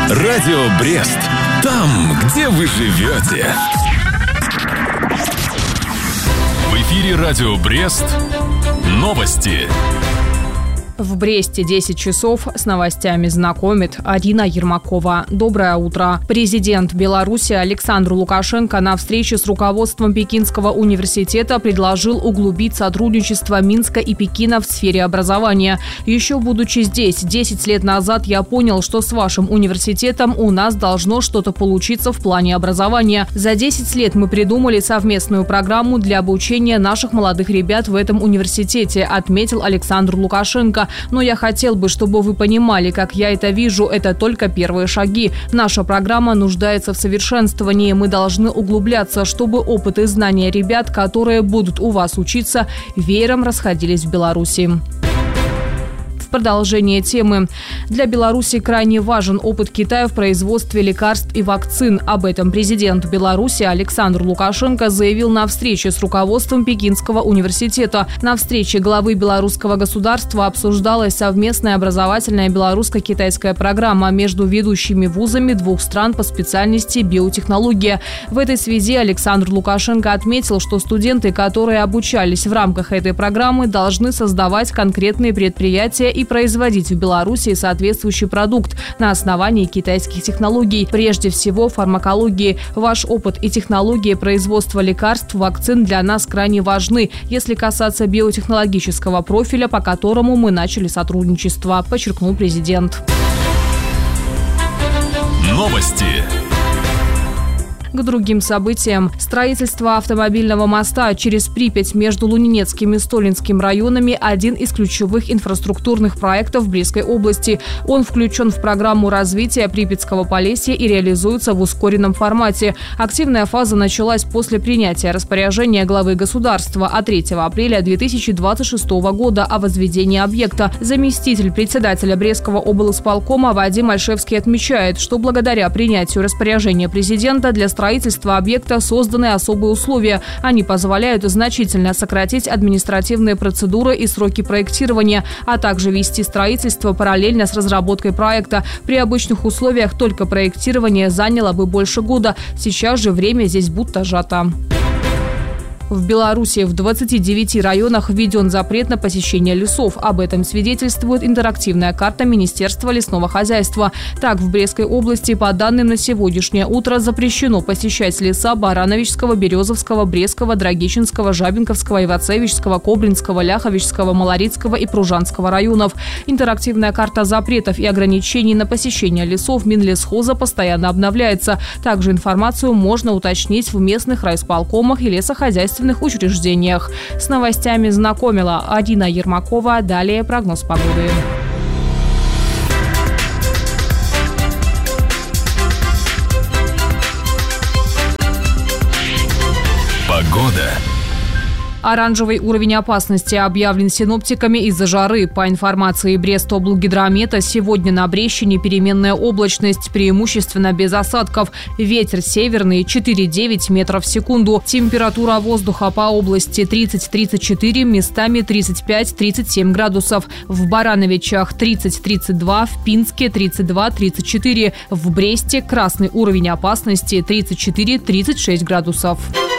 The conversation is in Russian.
Радио Брест. Там, где вы живете. В эфире Радио Брест. Новости. В Бресте 10 часов. С новостями знакомит Арина Ермакова. Доброе утро. Президент Беларуси Александр Лукашенко на встрече с руководством Пекинского университета предложил углубить сотрудничество Минска и Пекина в сфере образования. Еще будучи здесь, 10 лет назад я понял, что с вашим университетом у нас должно что-то получиться в плане образования. За 10 лет мы придумали совместную программу для обучения наших молодых ребят в этом университете, отметил Александр Лукашенко. Но я хотел бы, чтобы вы понимали, как я это вижу, это только первые шаги. Наша программа нуждается в совершенствовании. Мы должны углубляться, чтобы опыт и знания ребят, которые будут у вас учиться, веером расходились в Беларуси. В продолжение темы. Для Беларуси крайне важен опыт Китая в производстве лекарств и вакцин. Об этом президент Беларуси Александр Лукашенко заявил на встрече с руководством Пекинского университета. На встрече главы белорусского государства обсуждалась совместная образовательная белорусско-китайская программа между ведущими вузами двух стран по специальности биотехнология. В этой связи Александр Лукашенко отметил, что студенты, которые обучались в рамках этой программы, должны создавать конкретные предприятия и производить в Беларуси соответствующий продукт на основании китайских технологий, прежде всего фармакологии. Ваш опыт и технологии производства лекарств, вакцин для нас крайне важны, если касаться биотехнологического профиля, по которому мы начали сотрудничество, подчеркнул президент. Новости. К другим событиям. Строительство автомобильного моста через Припять между Лунинецким и Столинским районами – один из ключевых инфраструктурных проектов Брестской области. Он включен в программу развития Припятского Полесья и реализуется в ускоренном формате. Активная фаза началась после принятия распоряжения главы государства от 3 апреля 2026 года о возведении объекта. Заместитель председателя Брестского облисполкома Вадим Альшевский отмечает, что благодаря принятию распоряжения президента для строительства объекта созданы особые условия. Они позволяют значительно сократить административные процедуры и сроки проектирования, а также вести строительство параллельно с разработкой проекта. При обычных условиях только проектирование заняло бы больше года. Сейчас же время здесь будто сжато. В Беларуси в 29 районах введен запрет на посещение лесов. Об этом свидетельствует интерактивная карта Министерства лесного хозяйства. Так, в Брестской области, по данным на сегодняшнее утро, запрещено посещать леса Барановичского, Березовского, Брестского, Драгичинского, Жабинковского, Ивацевичского, Кобринского, Ляховичского, Малорицкого и Пружанского районов. Интерактивная карта запретов и ограничений на посещение лесов Минлесхоза постоянно обновляется. Также информацию можно уточнить в местных райисполкомах и лесохозяйственных учреждениях. С новостями знакомила Арина Ермакова. Далее прогноз погоды. Погода. Оранжевый уровень опасности объявлен синоптиками из-за жары. По информации Брестоблгидромета, сегодня на Брещине переменная облачность, преимущественно без осадков. Ветер северный 4,9 метров в секунду. Температура воздуха по области 30-34, местами 35-37 градусов. В Барановичах 30-32, в Пинске 32-34. В Бресте красный уровень опасности 34-36 градусов.